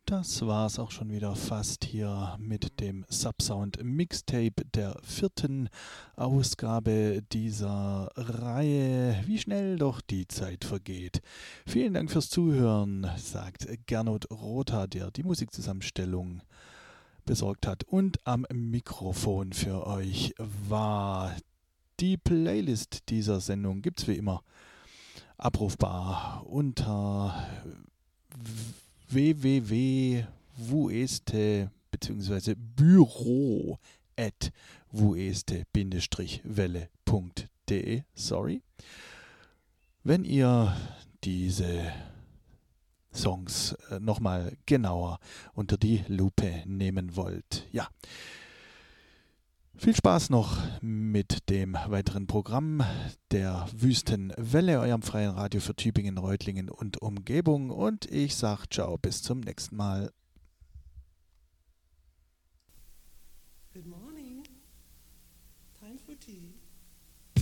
Das war's auch schon wieder fast hier mit dem Subsound Mixtape der 4. Ausgabe dieser Reihe. Wie schnell doch die Zeit vergeht. Vielen Dank fürs Zuhören, sagt Gernot Rotha, der die Musikzusammenstellung besorgt hat. Und am Mikrofon für euch war die Playlist dieser Sendung. Gibt's wie immer abrufbar unter www.vueste bzw. büro@vueste-welle.de. Sorry. Wenn ihr diese Songs nochmal genauer unter die Lupe nehmen wollt. Ja. Viel Spaß noch mit dem weiteren Programm der Wüstenwelle, eurem freien Radio für Tübingen, Reutlingen und Umgebung. Und ich sage ciao, bis zum nächsten Mal. Good morning. Time for tea.